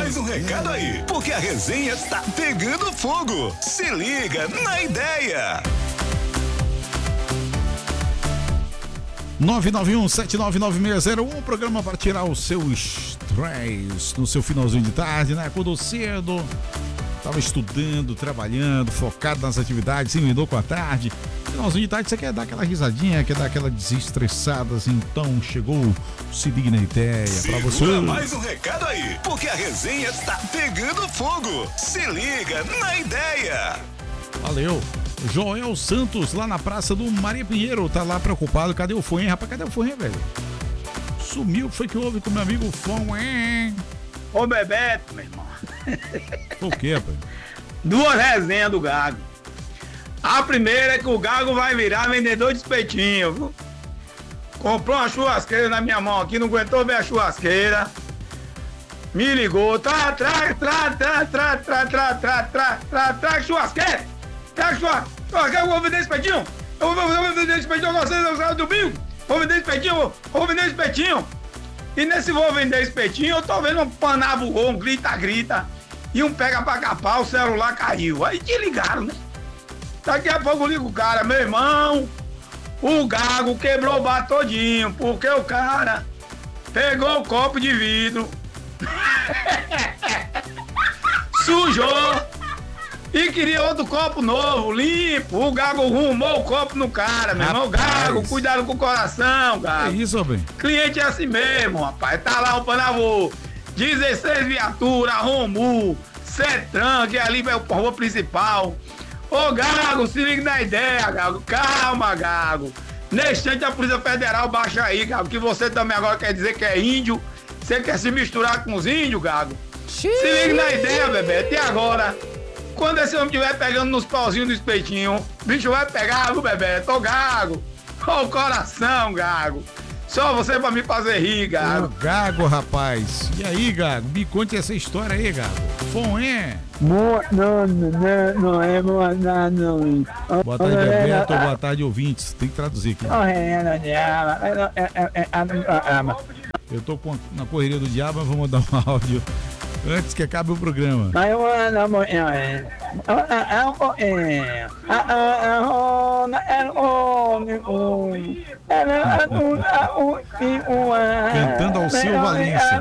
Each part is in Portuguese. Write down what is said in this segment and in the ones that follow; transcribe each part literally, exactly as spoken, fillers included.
mais um recado aí, porque a resenha tá pegando fogo. Se liga na ideia. nove nove um sete nove nove seis zero um, programa para tirar o seu estresse no seu finalzinho de tarde, né? Acordou cedo, tava estudando, trabalhando, focado nas atividades, se emendou com a tarde. Finalzinho de tarde, você quer dar aquela risadinha, quer dar aquela desestressada, assim, então chegou o Se Liga na Ideia para você. Segura mais um recado aí, porque a resenha tá pegando fogo. Se liga na ideia. Valeu. Joel Santos, lá na praça do Maria Pinheiro, tá lá preocupado. Cadê o fone, rapaz? Cadê o fone, velho? Sumiu, foi que houve com meu amigo Fone. Ô Bebeto, meu irmão. O que, rapaz? Duas resenhas do Gago. A primeira é que o Gago vai virar vendedor de espetinho, viu? Comprou uma churrasqueira na minha mão aqui, não aguentou ver a churrasqueira. Me ligou, tra, tra, tra, tra, tra, tra, tra, tra, tra, tra, tra, churrasqueira. Traga churrasqueira. Eu vou vender espetinho. Eu vou, vou vender espetinho com vocês no domingo. Vou vender espetinho, vou vender espetinho. E nesse vou vender espetinho, eu tô vendo um paná voou, um grita-grita. E um pega pra capar, o celular caiu. Aí te ligaram, né? Daqui a pouco eu ligo o cara, meu irmão, o Gago quebrou o bar todinho, porque o cara pegou o copo de vidro, sujou e queria outro copo novo, limpo. O Gago arrumou o copo no cara, meu irmão. Gago, cuidado com o coração, Gago. É isso, bem. Cliente é assim mesmo, rapaz. Tá lá o Panavô, dezesseis viaturas, Romu, Cetran, que ali é o rua principal. Ô Gago, se liga na ideia, Gago. Calma, Gago. Neste instante a Polícia Federal baixa aí, Gago, que você também agora quer dizer que é índio. Você quer se misturar com os índios, Gago? Xiii. Se liga na ideia, Bebeto. E agora? Quando esse homem estiver pegando nos pauzinhos do espetinho, o bicho vai pegar, viu, Bebeto? Ô Gago. Ô coração, Gago. Só você pra me fazer rir, Gago. O Gago, rapaz. E aí, Gago? Me conte essa história aí, Gago. Fone. Não, não, não, não é boa tarde, não. Boa tarde, Bebeto. Boa tarde, ouvintes. Tem que traduzir aqui. Eu tô com, na correria do diabo, mas vou mandar um áudio antes que acabe o programa. Cantando ao seu Valência.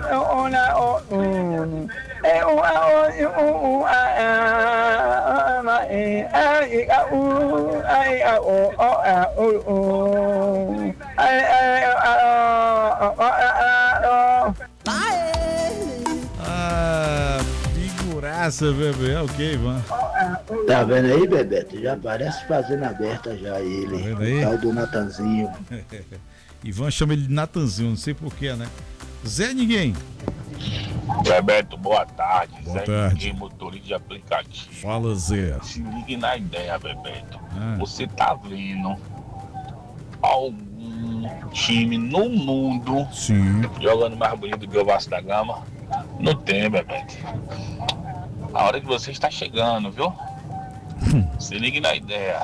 Ah, figuraça, bebê. Ok, Ivan. Tá vendo aí, Bebeto? Já parece fazendo aberta já ele. Tá vendo aí? O tal do Natanzinho. Ivan chama ele de Natanzinho, não sei porquê, né? Zé Ninguém. Bebeto, boa tarde. Boa Zé tarde. Ninguém, motorista de aplicativo. Fala, Zé. Se ligue na ideia, Bebeto. Ah. Você tá vendo algum time no mundo Sim. jogando mais bonito que o Vasco da Gama? Não tem, Bebeto. A hora que você está chegando, viu? Se ligue na ideia.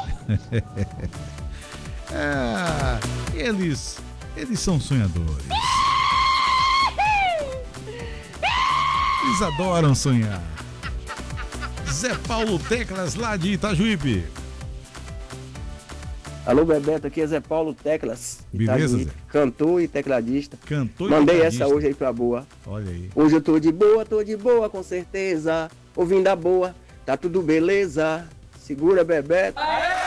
Ah, eles, eles são sonhadores. Eles adoram sonhar. Zé Paulo Teclas, lá de Itajuípe. Alô, Bebeto, aqui é Zé Paulo Teclas. Beleza, Itajuí, Zé? Cantor e tecladista. Cantor e Mandei tecladista. essa hoje aí pra boa. Olha aí. Hoje eu tô de boa, tô de boa, com certeza. Ouvindo a boa, tá tudo beleza. Segura, Bebeto.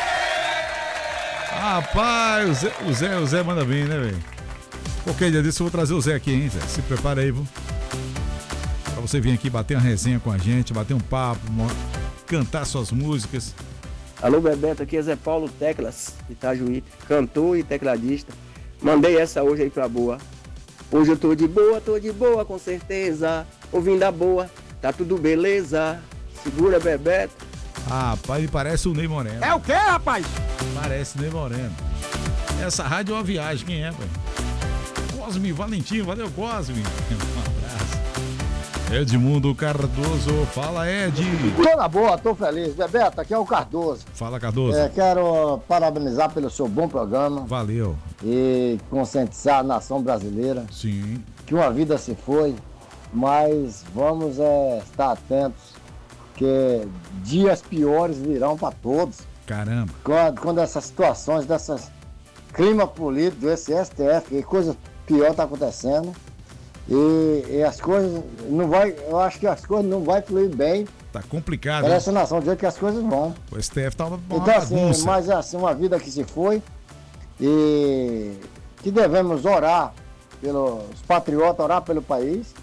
Rapaz, o Zé, o Zé, o Zé manda bem, né, velho? Qualquer dia desse eu vou trazer o Zé aqui, hein, Zé? Se prepara aí, viu? Pra você vir aqui bater uma resenha com a gente, bater um papo, mo- cantar suas músicas. Alô, Bebeto, aqui é Zé Paulo Teclas, Itajuí, cantor e tecladista. Mandei essa hoje aí pra boa. Hoje eu tô de boa, tô de boa, com certeza. Ouvindo a boa, tá tudo beleza. Segura, Bebeto. Ah, rapaz, ele parece o Ney Moreno. É o quê, rapaz? Parece Ney Moreno. Essa rádio é uma viagem, quem é, pai? Cosme Valentim, valeu, Cosme. Um abraço. Edmundo Cardoso, fala, Ed. Tô na boa, tô feliz. Bebeto, aqui é o Cardoso. Fala, Cardoso. É, quero parabenizar pelo seu bom programa Valeu. e conscientizar a nação brasileira Sim. que uma vida se foi mas vamos é, estar atentos, que dias piores virão para todos. Caramba. Quando, quando essas situações, dessas clima político, desse S T F, que coisa pior está acontecendo. E, e as coisas não vai, eu acho que as coisas não vai fluir bem. Tá complicado. Para essa nação, do jeito que as coisas vão. O S T F tá uma, uma Então assim, bagunça. mas é assim, uma vida que se foi e que devemos orar pelos patriotas, orar pelo país.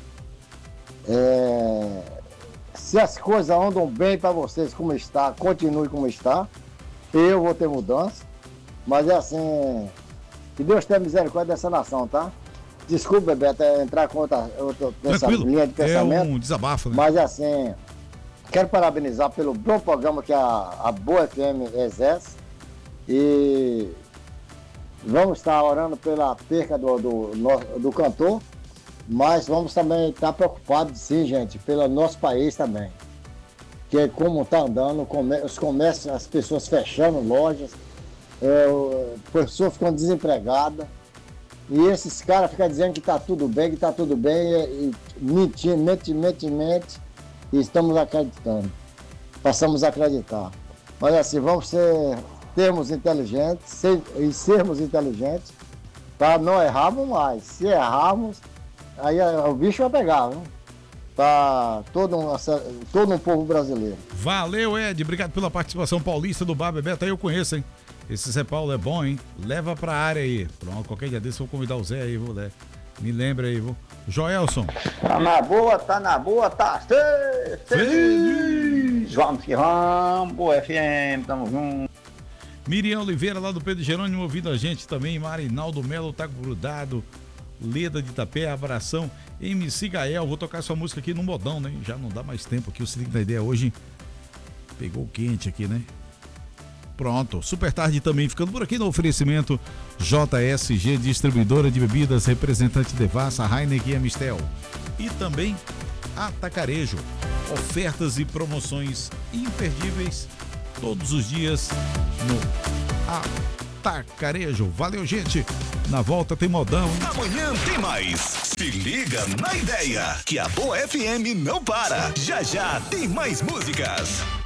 É, se as coisas andam bem para vocês como está, continue como está. Eu vou ter mudança. Mas é assim, que Deus tenha misericórdia dessa nação, tá? Desculpa, Bebeto, entrar com outra, outra essa linha de pensamento. É um desabafo, né? Mas assim, quero parabenizar pelo bom programa que a, a Boa F M exerce. E vamos estar orando pela perca do, do, do cantor. Mas vamos também estar preocupados, sim, gente, pelo nosso país também. Que é como está andando, os comércios, as pessoas fechando lojas, é, pessoas ficando desempregadas. E esses caras ficam dizendo que está tudo bem, que está tudo bem, e, e mentindo, mente, mente, mente, e estamos acreditando. Passamos a acreditar. Mas assim, vamos ser, termos inteligentes ser, e sermos inteligentes para não errarmos mais. Se errarmos, aí o bicho vai pegar, viu? Para todo um, todo um povo brasileiro. Valeu, Ed. Obrigado pela participação paulista do Bar Bebeto. Aí eu conheço, hein? Esse Zé Paulo é bom, hein? Leva pra área aí. Pronto, qualquer dia desse eu vou convidar o Zé aí, vou ler. Me lembra aí, vou. Joelson. Tá na boa, tá na boa, tá feliz. Vamos que vamos, Boa F M, tamo junto. Miriam Oliveira, lá do Pedro Jerônimo, ouvindo a gente também. Marinaldo Melo tá grudado. Leda de Itapé, abração. M C Gael, vou tocar sua música aqui no modão, né? Já não dá mais tempo aqui, o Se Liga na Ideia hoje pegou quente aqui, né? Pronto, super tarde também ficando por aqui no oferecimento J S G, distribuidora de bebidas, representante Devassa, Heineken e Amistel. E também Atacarejo, ofertas e promoções imperdíveis todos os dias no Atacarejo. Valeu, gente! Na volta tem modão, hein? Amanhã tem mais. Se liga na ideia, que a Boa F M não para. Já já tem mais músicas.